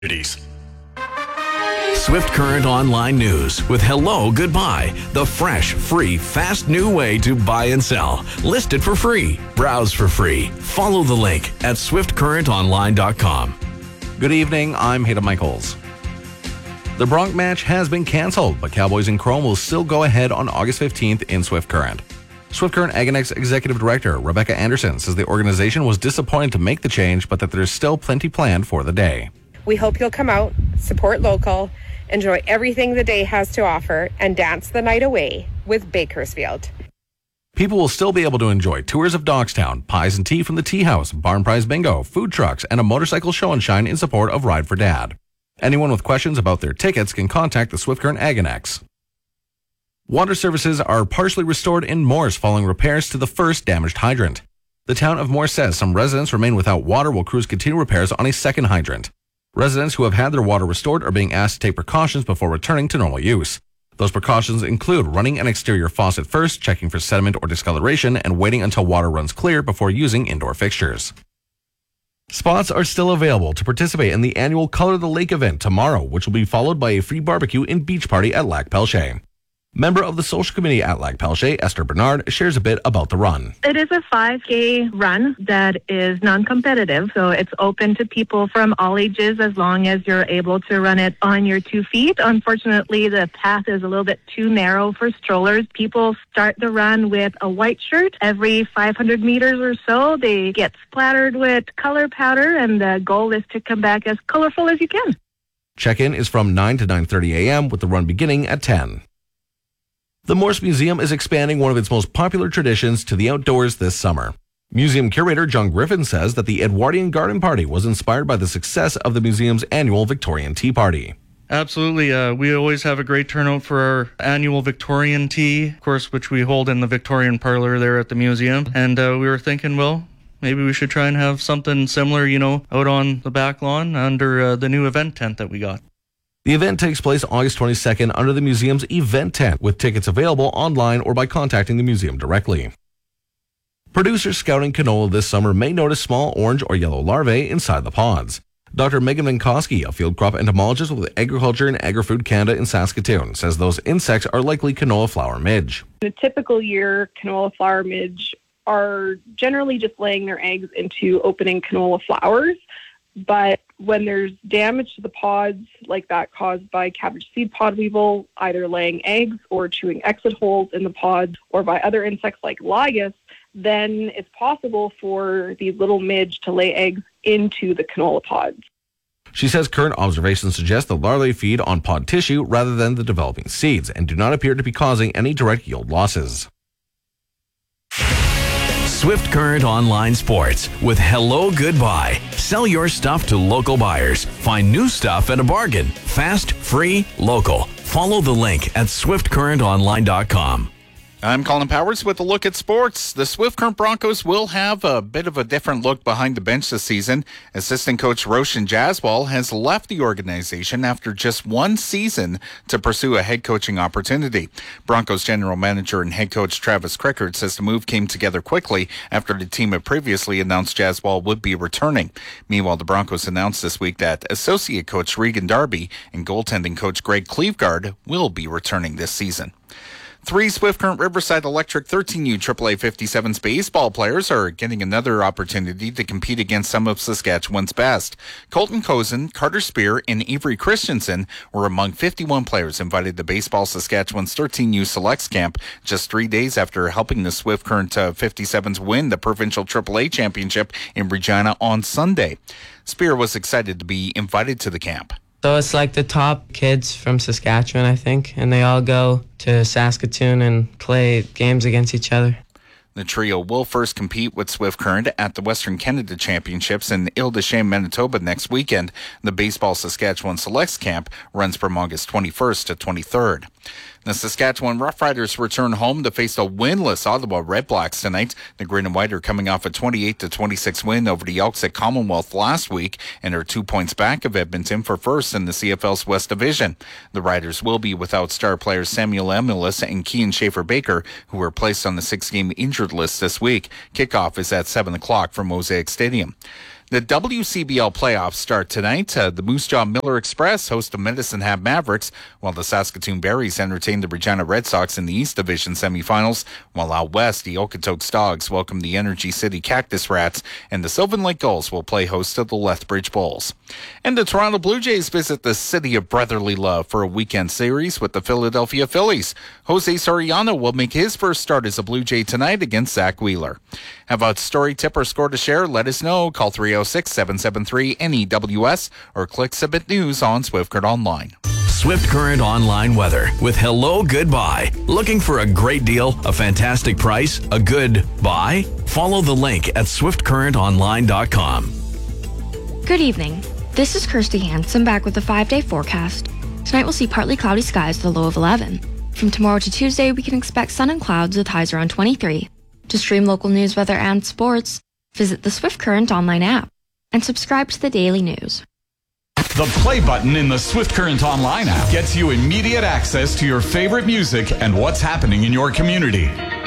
Swift Current Online News with Hello Goodbye, the fresh, free, fast new way to buy and sell. List it for free, browse for free. Follow the link at swiftcurrentonline.com. Good evening, I'm Hayden Michaels. The Bronc match has been canceled, but Cowboys in Chrome will still go ahead on August 15th in Swift Current. Swift Current Aganex Executive Director Rebecca Anderson says the organization was disappointed to make the change, but that there's still plenty planned for the day. We hope you'll come out, support local, enjoy everything the day has to offer, and dance the night away with Bakersfield. People will still be able to enjoy tours of Dogstown, pies and tea from the Tea House, barn prize bingo, food trucks, and a motorcycle show and shine in support of Ride for Dad. Anyone with questions about their tickets can contact the Swift Current Aganex. Water services are partially restored in Morse following repairs to the first damaged hydrant. The town of Morse says some residents remain without water while crews continue repairs on a second hydrant. Residents who have had their water restored are being asked to take precautions before returning to normal use. Those precautions include running an exterior faucet first, checking for sediment or discoloration, and waiting until water runs clear before using indoor fixtures. Spots are still available to participate in the annual Color the Lake event tomorrow, which will be followed by a free barbecue and beach party at Lac Pelche. Member of the social committee at Lac Pelche, Esther Bernard, shares a bit about the run. It is a 5K run that is non-competitive, so it's open to people from all ages as long as you're able to run it on your 2 feet. Unfortunately, the path is a little bit too narrow for strollers. People start the run with a white shirt. Every 500 meters or so, they get splattered with color powder, and the goal is to come back as colorful as you can. Check-in is from 9 to 9:30 a.m. with the run beginning at 10. The Morse Museum is expanding one of its most popular traditions to the outdoors this summer. Museum curator John Griffin says that the Edwardian Garden Party was inspired by the success of the museum's annual Victorian Tea Party. Absolutely. We always have a great turnout for our annual Victorian tea, of course, which we hold in the Victorian parlor there at the museum. And we were thinking, well, maybe we should try and have something similar, out on the back lawn under the new event tent that we got. The event takes place August 22nd under the museum's event tent, with tickets available online or by contacting the museum directly. Producers scouting canola this summer may notice small orange or yellow larvae inside the pods. Dr. Megan Minkowski, a field crop entomologist with Agriculture and Agri-Food Canada in Saskatoon, says those insects are likely canola flower midge. In a typical year, canola flower midge are generally just laying their eggs into opening canola flowers. But when there's damage to the pods, like that caused by cabbage seed pod weevil, either laying eggs or chewing exit holes in the pods, or by other insects like lygus, then it's possible for these little midge to lay eggs into the canola pods. She says current observations suggest the larvae feed on pod tissue rather than the developing seeds and do not appear to be causing any direct yield losses. Swift Current Online Sports with Hello Goodbye. Sell your stuff to local buyers. Find new stuff at a bargain. Fast, free, local. Follow the link at swiftcurrentonline.com. I'm Colin Powers with a look at sports. The Swift Current Broncos will have a bit of a different look behind the bench this season. Assistant coach Roshan Jaswal has left the organization after just one season to pursue a head coaching opportunity. Broncos general manager and head coach Travis Crickard says the move came together quickly after the team had previously announced Jaswal would be returning. Meanwhile, the Broncos announced this week that associate coach Regan Darby and goaltending coach Greg Cleveguard will be returning this season. 3 Swift Current Riverside Electric 13U AAA 57s baseball players are getting another opportunity to compete against some of Saskatchewan's best. Colton Cozen, Carter Spear, and Avery Christensen were among 51 players invited to Baseball Saskatchewan's 13U Selects Camp just 3 days after helping the Swift Current 57s win the provincial AAA championship in Regina on Sunday. Spear was excited to be invited to the camp. So it's like the top kids from Saskatchewan, I think, and they all go to Saskatoon and play games against each other. The trio will first compete with Swift Current at the Western Canada Championships in Ile-des-Chênes, Manitoba next weekend. The Baseball Saskatchewan Selects Camp runs from August 21st to 23rd. The Saskatchewan Roughriders return home to face the winless Ottawa Redblacks tonight. The Green and White are coming off a 28-26 win over the Elks at Commonwealth last week and are 2 points back of Edmonton for first in the CFL's West Division. The Riders will be without star players Samuel Emilus and Kean Schaefer-Baker, who were placed on the 6-game injured list this week. Kickoff is at 7 o'clock from Mosaic Stadium. The WCBL playoffs start tonight. The Moose Jaw Miller Express host the Medicine Hat Mavericks, while the Saskatoon Berries entertain the Regina Red Sox in the East Division semifinals, while out west, the Okotoks Dogs welcome the Energy City Cactus Rats, and the Sylvan Lake Gulls will play host to the Lethbridge Bulls. And the Toronto Blue Jays visit the city of brotherly love for a weekend series with the Philadelphia Phillies. Jose Soriano will make his first start as a Blue Jay tonight against Zach Wheeler. Have a story, tip, or score to share? Let us know. Call 306-773-NEWS or click Submit News on Swift Current Online. Swift Current Online weather with Hello Goodbye. Looking for a great deal, a fantastic price, a good buy? Follow the link at swiftcurrentonline.com. Good evening. This is Kirsty Hansen back with the 5-day forecast. Tonight we'll see partly cloudy skies with a low of 11. From tomorrow to Tuesday, we can expect sun and clouds with highs around 23. To stream local news, weather, and sports, visit the Swift Current Online app and subscribe to the daily news. The play button in the Swift Current Online app gets you immediate access to your favorite music and what's happening in your community.